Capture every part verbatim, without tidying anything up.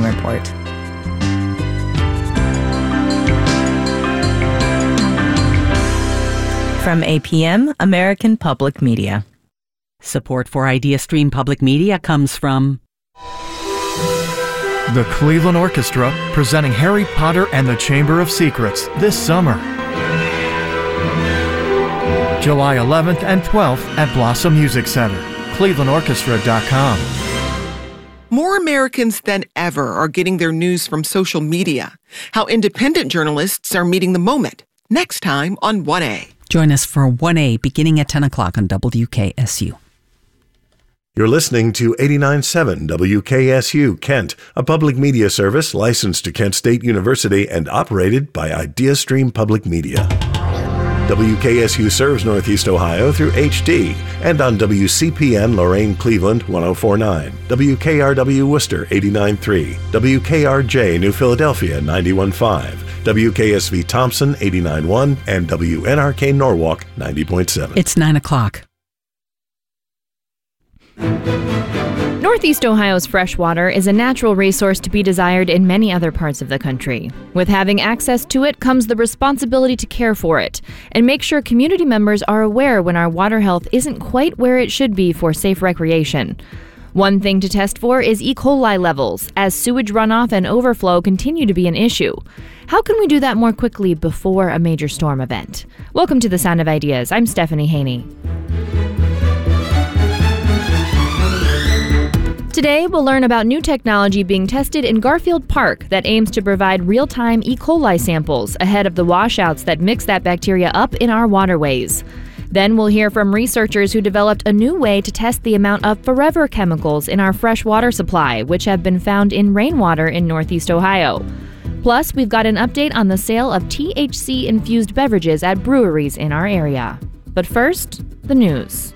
Report. From A P M, American Public Media. Support for IdeaStream Public Media comes from the Cleveland Orchestra, presenting Harry Potter and the Chamber of Secrets this summer. July eleventh and twelfth at Blossom Music Center, cleveland orchestra dot com. More Americans than ever are getting their news from social media. How independent journalists are meeting the moment. Next time on one A. Join us for one A beginning at ten o'clock on W K S U. You're listening to eighty-nine point seven W K S U Kent, a public media service licensed to Kent State University and operated by IdeaStream Public Media. W K S U serves Northeast Ohio through H D and on W C P N Lorain Cleveland one oh four point nine, W K R W Worcester eighty-nine point three, W K R J New Philadelphia ninety-one point five, W K S V Thompson eighty-nine point one, and W N R K Norwalk ninety point seven. It's nine o'clock. Northeast Ohio's fresh water is a natural resource to be desired in many other parts of the country. With having access to it comes the responsibility to care for it and make sure community members are aware when our water health isn't quite where it should be for safe recreation. One thing to test for is E. coli levels, as sewage runoff and overflow continue to be an issue. How can we do that more quickly before a major storm event? Welcome to The Sound of Ideas. I'm Stephanie Haney. Today, we'll learn about new technology being tested in Garfield Park that aims to provide real-time E. coli samples ahead of the washouts that mix that bacteria up in our waterways. Then we'll hear from researchers who developed a new way to test the amount of forever chemicals in our fresh water supply, which have been found in rainwater in Northeast Ohio. Plus, we've got an update on the sale of T H C-infused beverages at breweries in our area. But first, the news.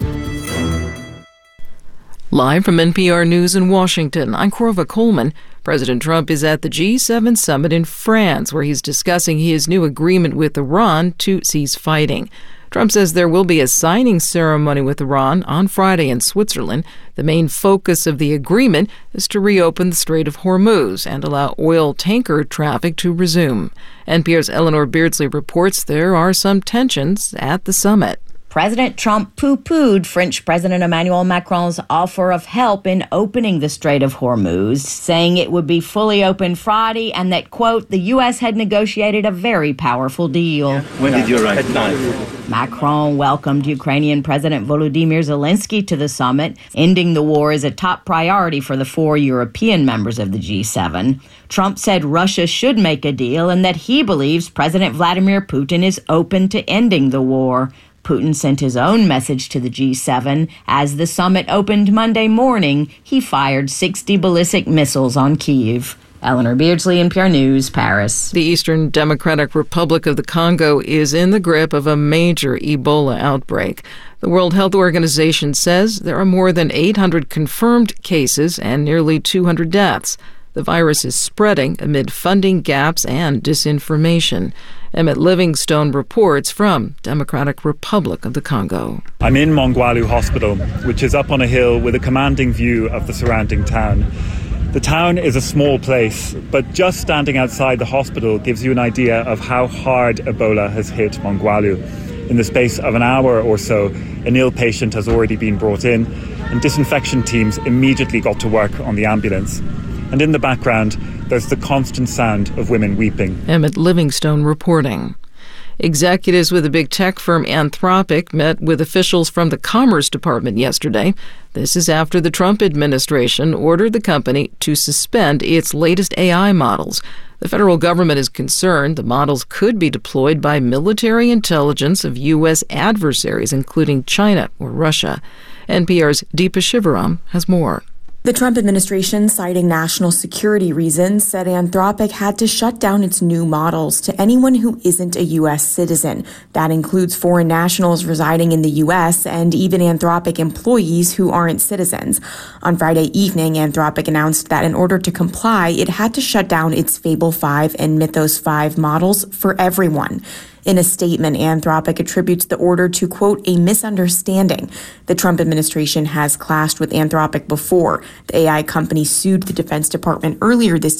Live from N P R News in Washington, I'm Corva Coleman. President Trump is at the G seven summit in France, where he's discussing his new agreement with Iran to cease fighting. Trump says there will be a signing ceremony with Iran on Friday in Switzerland. The main focus of the agreement is to reopen the Strait of Hormuz and allow oil tanker traffic to resume. N P R's Eleanor Beardsley reports there are some tensions at the summit. President Trump poo-pooed French President Emmanuel Macron's offer of help in opening the Strait of Hormuz, saying it would be fully open Friday and that, quote, the U S had negotiated a very powerful deal. When did you arrive? At nine. Macron welcomed Ukrainian President Volodymyr Zelensky to the summit. Ending the war is a top priority for the four European members of the G seven. Trump said Russia should make a deal and that he believes President Vladimir Putin is open to ending the war. Putin sent his own message to the G seven. As the summit opened Monday morning, he fired sixty ballistic missiles on Kyiv. Eleanor Beardsley, N P R News, Paris. The Eastern Democratic Republic of the Congo is in the grip of a major Ebola outbreak. The World Health Organization says there are more than eight hundred confirmed cases and nearly two hundred deaths. The virus is spreading amid funding gaps and disinformation. Emmett Livingstone reports from Democratic Republic of the Congo. I'm in Mongwalu Hospital, which is up on a hill with a commanding view of the surrounding town. The town is a small place, but just standing outside the hospital gives you an idea of how hard Ebola has hit Mongwalu. In the space of an hour or so, an ill patient has already been brought in, and disinfection teams immediately got to work on the ambulance. And in the background, there's the constant sound of women weeping. Emmett Livingstone reporting. Executives with the big tech firm Anthropic met with officials from the Commerce Department yesterday. This is after the Trump administration ordered the company to suspend its latest A I models. The federal government is concerned the models could be deployed by military intelligence of U S adversaries, including China or Russia. N P R's Deepa Shivaram has more. The Trump administration, citing national security reasons, said Anthropic had to shut down its new models to anyone who isn't a U S citizen. That includes foreign nationals residing in the U S and even Anthropic employees who aren't citizens. On Friday evening, Anthropic announced that in order to comply, it had to shut down its Fable five and Mythos five models for everyone. In a statement, Anthropic attributes the order to, quote, a misunderstanding. The Trump administration has clashed with Anthropic before. The A I company sued the Defense Department earlier this